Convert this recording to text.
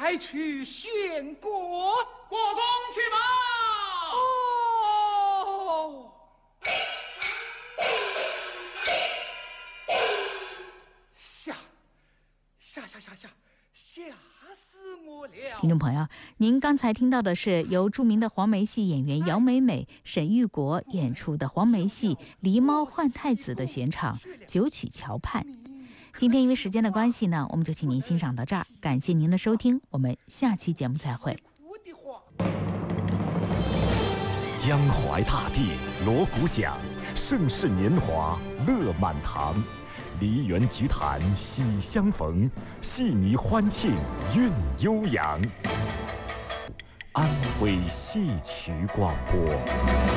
快去宣国。 国公去吧。 哦。吓死我了！ 听众朋友，您刚才听到的是由著名的黄梅戏演员姚美美、沈玉国演出的黄梅戏《狸猫换太子》的选场《九曲桥畔》。今天因为时间的关系呢，我们就请您欣赏到这儿，感谢您的收听，我们下期节目再会。 江淮大地锣鼓响，盛世年华乐满堂。梨园菊坛喜相逢，戏迷欢庆韵悠扬。安徽戏曲广播。